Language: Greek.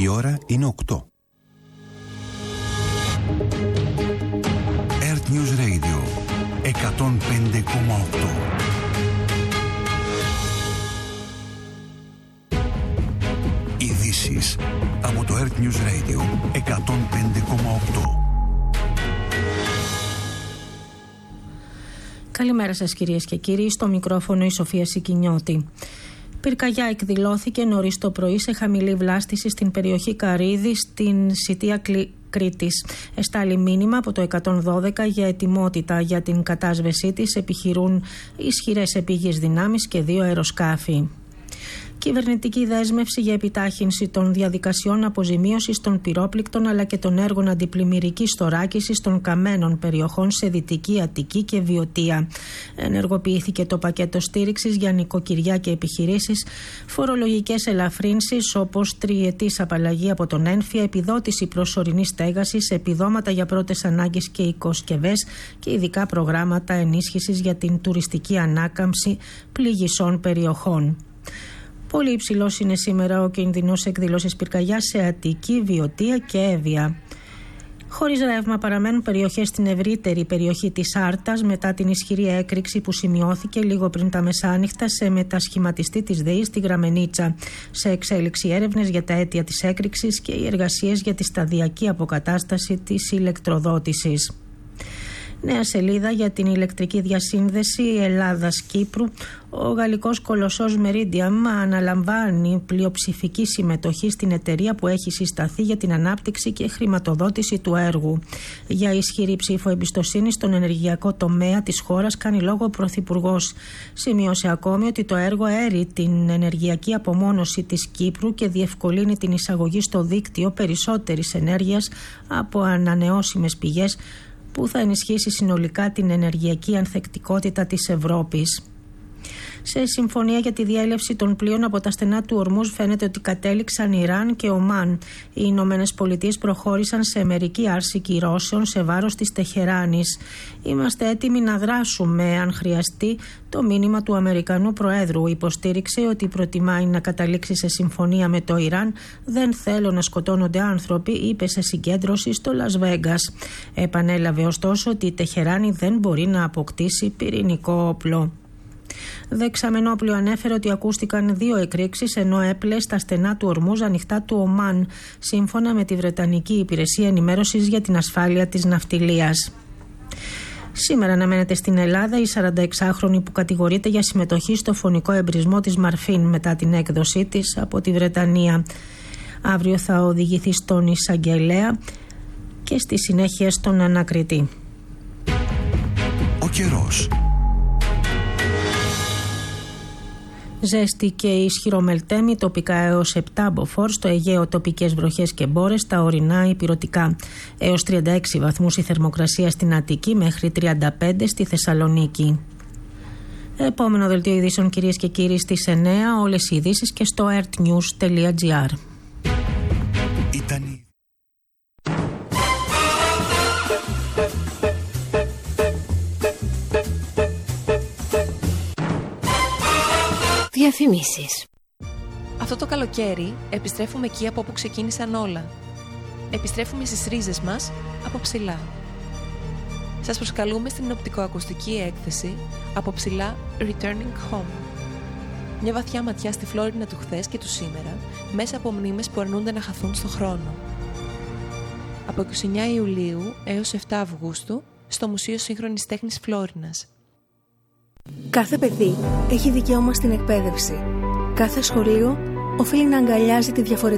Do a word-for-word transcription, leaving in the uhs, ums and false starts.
Η ώρα είναι οκτώ. Earth News Radio εκατόν πέντε κόμμα οκτώ. Ειδήσεις από το Earth News Radio εκατόν πέντε κόμμα οκτώ. Καλημέρα σας κυρίες και κύριοι, στο μικρόφωνο η Σοφία Σικινιώτη. Πυρκαγιά εκδηλώθηκε νωρίς το πρωί σε χαμηλή βλάστηση στην περιοχή Καρύδη στην Σιτία Κρήτης. Εστάλει μήνυμα από το εκατόν δώδεκα για ετοιμότητα για την κατάσβεσή της. Επιχειρούν ισχυρές επίγειες δυνάμεις και δύο αεροσκάφη. Κυβερνητική δέσμευση για επιτάχυνση των διαδικασιών αποζημίωσης των πυρόπληκτων αλλά και των έργων αντιπλημμυρικής θωράκισης των καμένων περιοχών σε Δυτική Αττική και Βιωτία. Ενεργοποιήθηκε το πακέτο στήριξης για νοικοκυριά και επιχειρήσεις, φορολογικές ελαφρύνσεις όπως τριετής απαλλαγή από τον έμφυα, επιδότηση προσωρινής στέγασης, επιδόματα για πρώτες ανάγκες και οικοσκευές και ειδικά προγράμματα ενίσχυσης για την τουριστική ανάκαμψη πληγισσών περιοχών. Πολύ υψηλός είναι σήμερα ο κινδυνός εκδήλωσης πυρκαγιάς σε Αττική, Βιωτία και Εύβοια. Χωρίς ρεύμα παραμένουν περιοχές στην ευρύτερη περιοχή της Άρτας μετά την ισχυρή έκρηξη που σημειώθηκε λίγο πριν τα μεσάνυχτα σε μετασχηματιστή της ΔΕΗ στη Γραμμενίτσα. Σε εξέλιξη έρευνες για τα αίτια της έκρηξης και οι εργασίες για τη σταδιακή αποκατάσταση της ηλεκτροδότησης. Νέα σελίδα για την ηλεκτρική διασύνδεση Ελλάδας-Κύπρου. Ο γαλλικός κολοσσός Meridiam αναλαμβάνει πλειοψηφική συμμετοχή στην εταιρεία που έχει συσταθεί για την ανάπτυξη και χρηματοδότηση του έργου. Για ισχυρή ψήφο εμπιστοσύνη στον ενεργειακό τομέα της χώρας κάνει λόγο ο Πρωθυπουργός. Σημείωσε ακόμη ότι το έργο έρει την ενεργειακή απομόνωση της Κύπρου και διευκολύνει την εισαγωγή στο δίκτυο περισσότερης ενέργειας από ανανεώσιμες πηγές, που θα ενισχύσει συνολικά την ενεργειακή ανθεκτικότητα της Ευρώπης. Σε συμφωνία για τη διέλευση των πλοίων από τα στενά του Ορμούζ φαίνεται ότι κατέληξαν Ιράν και Ομάν. Οι Ηνωμένες Πολιτείες προχώρησαν σε μερική άρση κυρώσεων σε βάρος της Τεχεράνης. Είμαστε έτοιμοι να δράσουμε αν χρειαστεί, το μήνυμα του Αμερικανού Προέδρου. Υποστήριξε ότι προτιμάει να καταλήξει σε συμφωνία με το Ιράν. Δεν θέλω να σκοτώνονται άνθρωποι, είπε σε συγκέντρωση στο Λας Βέγκας. Επανέλαβε ωστόσο ότι η Τεχεράνη δεν μπορεί να αποκτήσει πυρηνικό όπλο. Δεξαμενόπλιο ανέφερε ότι ακούστηκαν δύο εκρήξεις ενώ έπλε στα στενά του Ορμούζ ανοιχτά του Ομάν, σύμφωνα με τη Βρετανική Υπηρεσία Ενημέρωσης για την Ασφάλεια της Ναυτιλίας. Σήμερα αναμένεται στην Ελλάδα η σαρανταεξάχρονη που κατηγορείται για συμμετοχή στο φωνικό εμπρισμό της Μαρφίν μετά την έκδοσή της από τη Βρετανία. Αύριο θα οδηγηθεί στον εισαγγελέα και στη συνέχεια στον ανακριτή. Ο καιρός. Ζέστη και ισχυρό μελτέμι, τοπικά έως επτά μποφόρ, στο Αιγαίο τοπικές βροχές και μπόρες, στα ορεινά υπηρωτικά. Έως τριάντα έξι βαθμούς η θερμοκρασία στην Αττική, μέχρι τριάντα πέντε στη Θεσσαλονίκη. Επόμενο δελτίο ειδήσεων κυρίες και κύριοι στις εννιά, όλες οι ειδήσεις και στο earthnews τελεία gr. Ήταν... Διαφημίσεις. Αυτό το καλοκαίρι επιστρέφουμε εκεί από όπου ξεκίνησαν όλα. Επιστρέφουμε στις ρίζες μας από ψηλά. Σας προσκαλούμε στην οπτικοακουστική έκθεση από ψηλά Returning Home. Μια βαθιά ματιά στη Φλόρινα του χθες και του σήμερα, μέσα από μνήμες που αρνούνται να χαθούν στο χρόνο. Από είκοσι εννέα Ιουλίου έως επτά Αυγούστου στο Μουσείο Σύγχρονης Τέχνης Φλόρινας. Κάθε παιδί έχει δικαίωμα στην εκπαίδευση. Κάθε σχολείο οφείλει να αγκαλιάζει τη διαφορετική